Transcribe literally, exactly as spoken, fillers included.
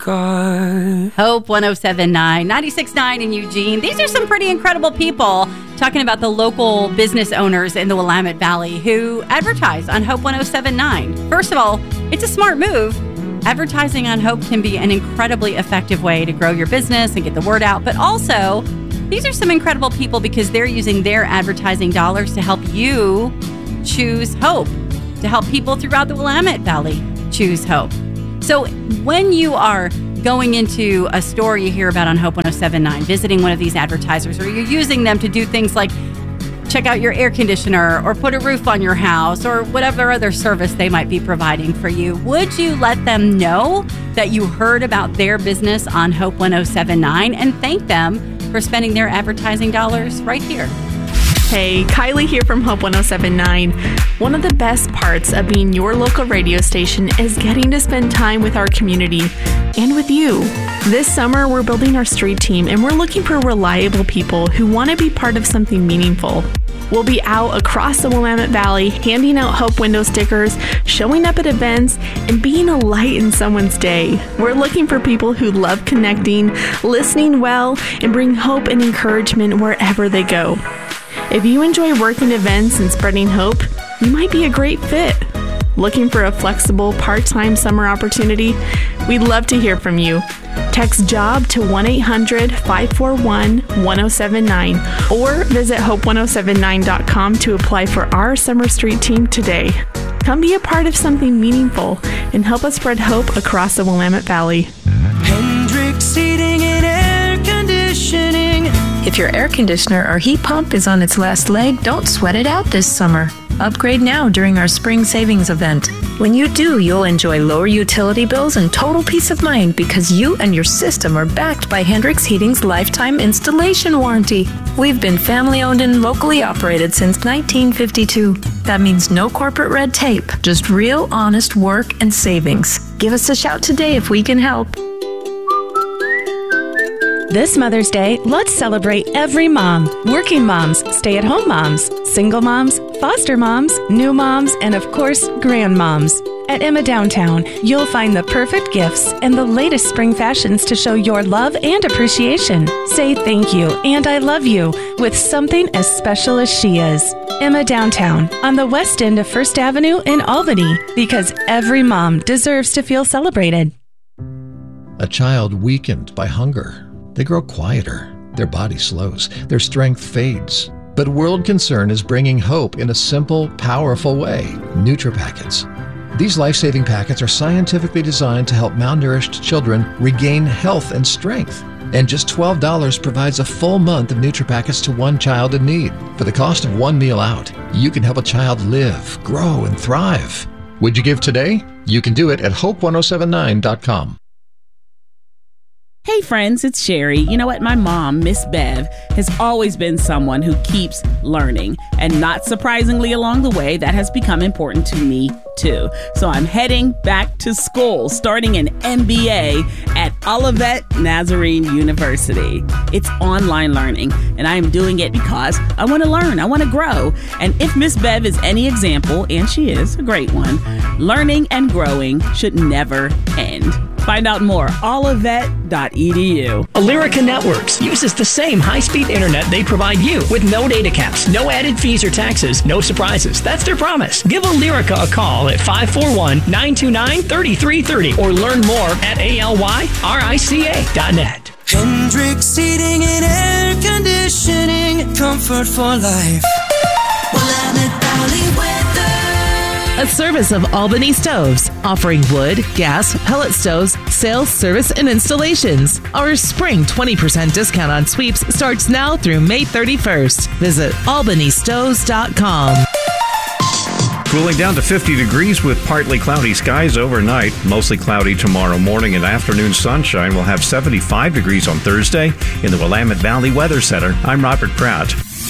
God. Hope one oh seven point nine, ninety-six point nine in Eugene. These are some pretty incredible people talking about the local business owners in the Willamette Valley who advertise on Hope one oh seven point nine. First of all, it's a smart move. Advertising on Hope can be an incredibly effective way to grow your business and get the word out. But also, these are some incredible people because they're using their advertising dollars to help you choose Hope, to help people throughout the Willamette Valley choose Hope. So when you are going into a store you hear about on Hope one oh seven point nine, visiting one of these advertisers, or you're using them to do things like check out your air conditioner or put a roof on your house or whatever other service they might be providing for you, would you let them know that you heard about their business on Hope one oh seven point nine and thank them for spending their advertising dollars right here? Hey, Kylie here from Hope one oh seven point nine. One of the best parts of being your local radio station is getting to spend time with our community and with you. This summer, we're building our street team and we're looking for reliable people who want to be part of something meaningful. We'll be out across the Willamette Valley, handing out Hope window stickers, showing up at events, and being a light in someone's day. We're looking for people who love connecting, listening well, and bring hope and encouragement wherever they go. If you enjoy working events and spreading hope, you might be a great fit. Looking for a flexible part-time summer opportunity? We'd love to hear from you. Text JOB to one eight hundred, five four one, one oh seven nine or visit hope one oh seven nine dot com to apply for our Summer Street team today. Come be a part of something meaningful and help us spread hope across the Willamette Valley. Hendrix Heating and Air Conditioning. If your air conditioner or heat pump is on its last leg, don't sweat it out this summer. Upgrade now during our spring savings event. When you do, you'll enjoy lower utility bills and total peace of mind because you and your system are backed by Hendrix Heating's lifetime installation warranty. We've been family-owned and locally operated since nineteen fifty-two. That means no corporate red tape, just real honest work and savings. Give us a shout today if we can help. This Mother's Day, let's celebrate every mom. Working moms, stay-at-home moms, single moms, foster moms, new moms, and of course, grandmoms. At Emma Downtown, you'll find the perfect gifts and the latest spring fashions to show your love and appreciation. Say thank you and I love you with something as special as she is. Emma Downtown, on the west end of First Avenue in Albany, because every mom deserves to feel celebrated. A child weakened by hunger. They grow quieter, their body slows, their strength fades. But World Concern is bringing hope in a simple, powerful way. NutriPackets. These life-saving packets are scientifically designed to help malnourished children regain health and strength. And just twelve dollars provides a full month of NutriPackets to one child in need. For the cost of one meal out, you can help a child live, grow, and thrive. Would you give today? You can do it at hope one oh seven nine dot com. Hey friends, it's Sherry. You know what? My mom, Miss Bev, has always been someone who keeps learning. And not surprisingly along the way, that has become important to me too. So I'm heading back to school, starting an M B A at Olivet Nazarene University. It's online learning, and I am doing it because I want to learn, I want to grow. And if Miss Bev is any example, and she is a great one, learning and growing should never end. Find out more, olivet dot e d u. Alerica Networks uses the same high-speed internet they provide you with no data caps, no added fees or taxes, no surprises. That's their promise. Give Alerica a call at five four one, nine two nine, three three three zero or learn more at A L Y R I C A dot net. Hendrix Heating and Air Conditioning. Comfort for life. Willamette Valley weather. A service of Albany Stoves, offering wood, gas, pellet stoves, sales, service, and installations. Our spring twenty percent discount on sweeps starts now through May thirty-first. Visit albany stoves dot com. Cooling down to fifty degrees with partly cloudy skies overnight. Mostly cloudy tomorrow morning and afternoon sunshine. We'll have seventy-five degrees on Thursday in the Willamette Valley Weather Center. I'm Robert Pratt.